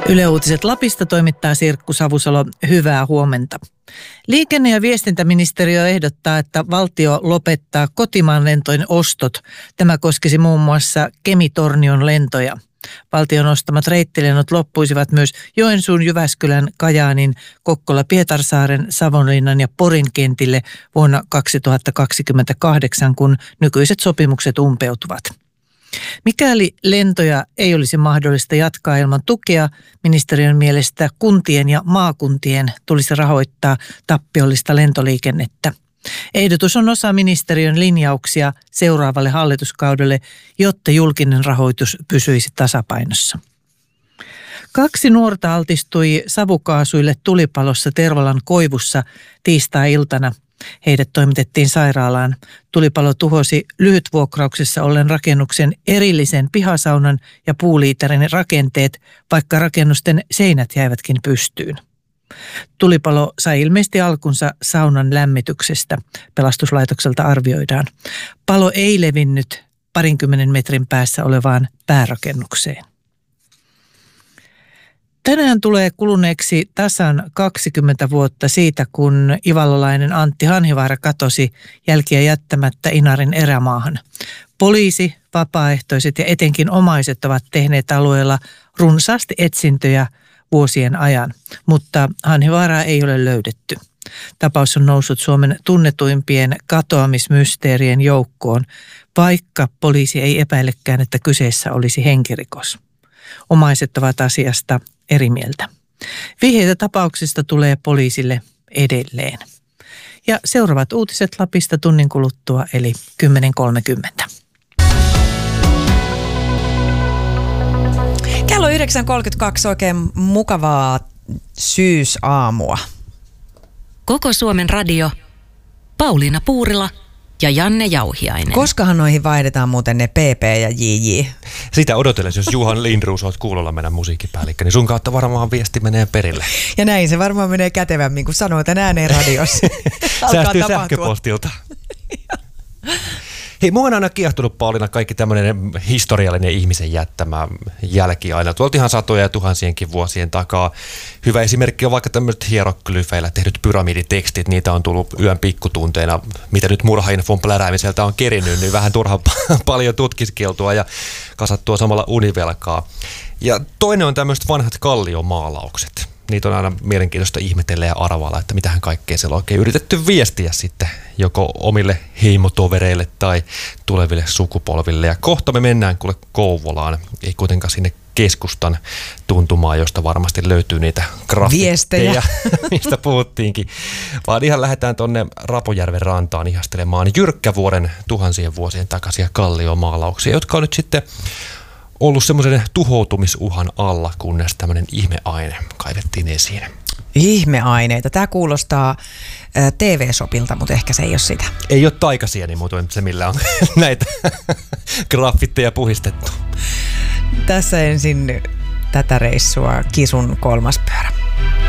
Yle Uutiset Lapista toimittaa Sirkku Savusalo. Hyvää huomenta. Liikenne- ja viestintäministeriö ehdottaa, että valtio lopettaa kotimaan lentojen ostot. Tämä koskisi muun muassa Kemi-Tornion lentoja. Valtion ostamat reittilennot loppuisivat myös Joensuun, Jyväskylän, Kajaanin, Kokkola-Pietarsaaren, Savonlinnan ja Porin kentille vuonna 2028, kun nykyiset sopimukset umpeutuvat. Mikäli lentoja ei olisi mahdollista jatkaa ilman tukea, ministeriön mielestä kuntien ja maakuntien tulisi rahoittaa tappiollista lentoliikennettä. Ehdotus on osa ministeriön linjauksia seuraavalle hallituskaudelle, jotta julkinen rahoitus pysyisi tasapainossa. 2 nuorta altistui savukaasuille tulipalossa Tervalan Koivussa tiistai-iltana. Heidät toimitettiin sairaalaan. Tulipalo tuhosi lyhytvuokrauksessa ollen rakennuksen erillisen pihasaunan ja puuliiterin rakenteet, vaikka rakennusten seinät jäivätkin pystyyn. Tulipalo sai ilmeisesti alkunsa saunan lämmityksestä, pelastuslaitokselta arvioidaan. Palo ei levinnyt 20 metrin päässä olevaan päärakennukseen. Tänään tulee kuluneeksi tasan 20 vuotta siitä, kun ivalolainen Antti Hanhivaara katosi jälkiä jättämättä Inarin erämaahan. Poliisi, vapaaehtoiset ja etenkin omaiset ovat tehneet alueella runsaasti etsintöjä vuosien ajan, mutta Hanhivaaraa ei ole löydetty. Tapaus on noussut Suomen tunnetuimpien katoamismysteerien joukkoon, vaikka poliisi ei epäilekään, että kyseessä olisi henkirikos. Omaiset ovat asiasta eri mieltä. Vihjeitä tapauksesta tulee poliisille edelleen. Ja seuraavat uutiset Lapista tunnin kuluttua, eli 10.30. Kello 9.32, oikein mukavaa syysaamua. Koko Suomen radio, Pauliina Puurila ja Janne Jauhiainen. Koskahan noihin vaihdetaan muuten ne PP ja JJ? Sitä odotellessa, jos Juhan Lindroos olet kuulolla meidän musiikkipäällikkö, niin sun kautta varmaan viesti menee perille. Ja näin se varmaan menee kätevämmin, kun sanoo tämän ääneen radiossa. Säästyy sähköpostilta. Hei, mua on aina kiehtunut, Pauliina, kaikki tämmöinen historiallinen ihmisen jättämä jälki aina. Tuolta ihan satoja ja tuhansienkin vuosien takaa. Hyvä esimerkki on vaikka tämmöiset hieroglyfeillä tehdyt pyramiditekstit. Niitä on tullut yön pikkutunteina, mitä nyt murhainfon pläräämiseltä on kerinnyt, niin vähän turhan paljon tutkiskeltua ja kasattua samalla univelkaa. Ja toinen on tämmöiset vanhat kalliomaalaukset. Niitä on aina mielenkiintoista ihmetellä ja arvailla, että mitähän kaikkea siellä on oikein yritetty viestiä sitten joko omille heimotovereille tai tuleville sukupolville. Ja kohta me mennään kuule Kouvolaan, ei kuitenkaan sinne keskustan tuntumaan, josta varmasti löytyy niitä graffitteja, mistä puhuttiinkin. Vaan ihan lähdetään tonne Rapojärven rantaan ihastelemaan Jyrkkävuoren tuhansien vuosien takaisia kalliomaalauksia, jotka on nyt sitten ollut semmoisen tuhoutumisuhan alla, kunnes tämmöinen ihmeaine kaivettiin esiin. Ihmeaineita. Tämä kuulostaa TV-sopilta, mutta ehkä se ei ole sitä. Ei ole taikasieni muuten se, millä on näitä graffitteja puhistettu. Tässä ensin tätä reissua Kisun 3. pyörä.